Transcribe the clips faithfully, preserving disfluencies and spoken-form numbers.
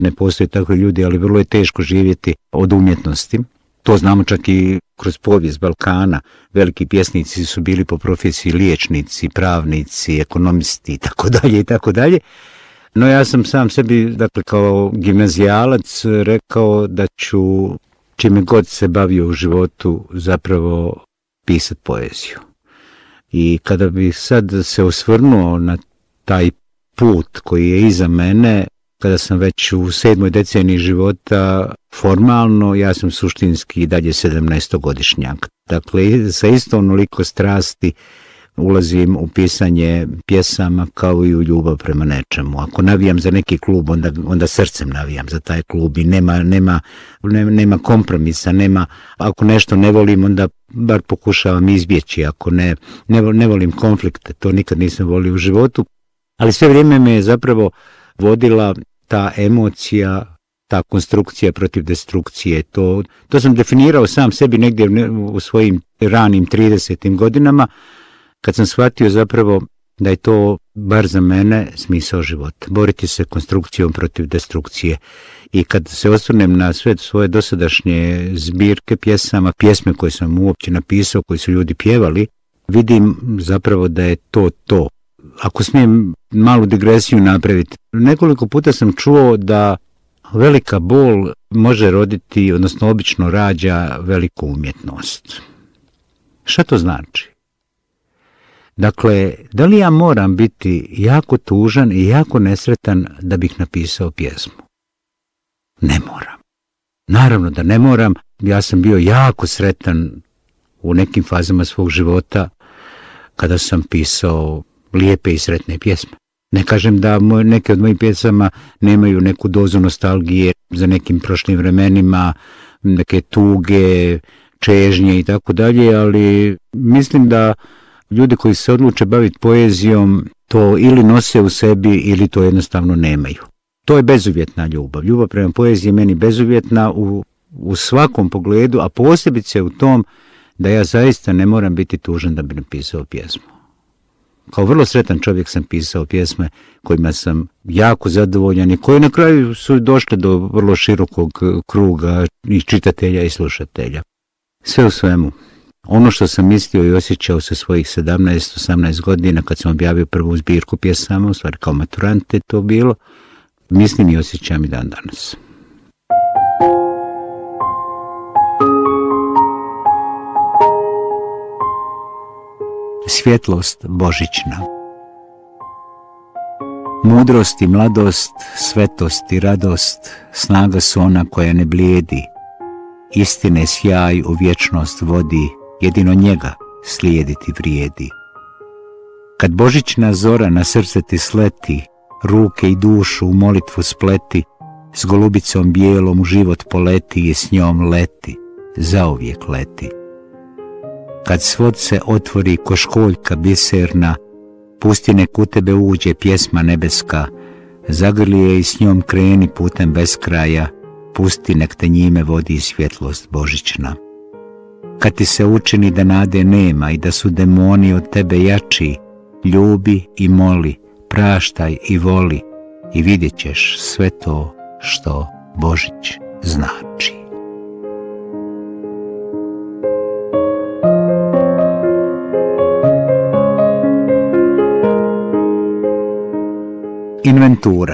ne postoje takvi ljudi, ali vrlo je teško živjeti od umjetnosti. To znamo čak i kroz povijest Balkana. Veliki pjesnici su bili po profesiji liječnici, pravnici, ekonomisti i tako dalje i tako dalje. No ja sam sam sebi, dakle kao gimnazijalac, rekao da ću, čime god se bavio u životu, zapravo pisati poeziju. I kada bih sad se osvrnuo na taj put koji je iza mene, kada sam već u sedmoj deceniji života, formalno, ja sam suštinski i dalje sedamnaestogodišnjak. Dakle, sa isto onoliko strasti ulazim u pisanje pjesama kao i u ljubav prema nečemu. Ako navijam za neki klub, onda, onda srcem navijam za taj klub i nema, nema, nema, nema kompromisa, nema, ako nešto ne volim, onda bar pokušavam izbjeći, ako ne, ne, ne volim konflikte, to nikad nisam volio u životu, ali sve vrijeme me je zapravo vodila ta emocija, ta konstrukcija protiv destrukcije. To, to sam definirao sam sebi negdje u svojim ranim tridesetim godinama, kad sam shvatio zapravo da je to, bar za mene, smisao života. Boriti se konstrukcijom protiv destrukcije. I kad se osvrnem na sve svoje dosadašnje zbirke pjesama, pjesme koje sam uopće napisao, koje su ljudi pjevali, vidim zapravo da je to to. Ako smijem malu digresiju napraviti, nekoliko puta sam čuo da velika bol može roditi, odnosno obično rađa veliku umjetnost. Šta to znači? Dakle, da li ja moram biti jako tužan i jako nesretan da bih napisao pjesmu? Ne moram. Naravno da ne moram. Ja sam bio jako sretan u nekim fazama svog života kada sam pisao lijepe i sretne pjesme. Ne kažem da moj, neke od mojih pjesama nemaju neku dozu nostalgije za nekim prošlim vremenima, neke tuge, čežnje i tako dalje, ali mislim da ljudi koji se odluče baviti poezijom to ili nose u sebi ili to jednostavno nemaju. To je bezuvjetna ljubav. Ljubav prema poeziji je meni bezuvjetna u, u svakom pogledu, a posebice u tom da ja zaista ne moram biti tužan da bi napisao pjesmu. Kao vrlo sretan čovjek sam pisao pjesme kojima sam jako zadovoljan i koje na kraju su došle do vrlo širokog kruga i čitatelja i slušatelja. Sve u svemu. Ono što sam mislio i osjećao sa svojih sedamnaest osamnaest godina kad sam objavio prvu zbirku pjesama, u stvari kao maturante to bilo, mislim i osjećam i dan danas. Svjetlost božićna. Mudrost i mladost, svetost i radost, snaga su ona koja ne blijedi, istine sjaj u vječnost vodi, jedino njega slijediti vrijedi. Kad božićna zora na srce ti sleti, ruke i dušu u molitvu spleti, s golubicom bijelom u život poleti i s njom leti, zauvijek leti. Kad svod se otvori ko školjka biserna, pusti nek u tebe uđe pjesma nebeska, zagrli je i s njom kreni putem beskraja, pusti nek te njime vodi svjetlost božićna. Kad ti se učini da nade nema i da su demoni od tebe jači, ljubi i moli, praštaj i voli i vidjet ćeš sve to što Božić znači. Inventura.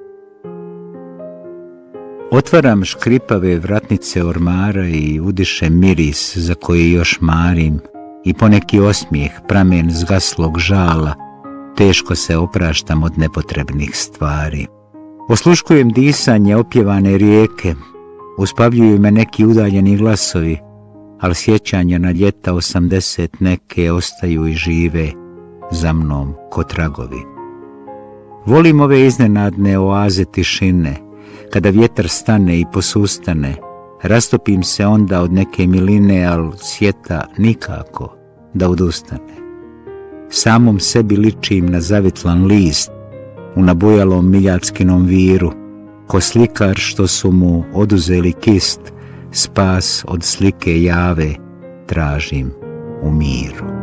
Otvaram škripave vratnice ormara i udišem miris za koji još marim i poneki osmijeh, pramen zgaslog žala, teško se opraštam od nepotrebnih stvari. Osluškujem disanje opjevane rijeke, uspavljuju me neki udaljeni glasovi, ali sjećanja na ljeta osamdeset neke ostaju i žive za mnom ko tragovi. Volim ove iznenadne oaze tišine, kada vjetar stane i posustane, rastopim se onda od neke miline, al sjeta nikako da odustane. Samom sebi ličim na zavitlan list u nabojalom miljackinom viru, ko slikar što su mu oduzeli kist, spas od slike jave tražim u miru.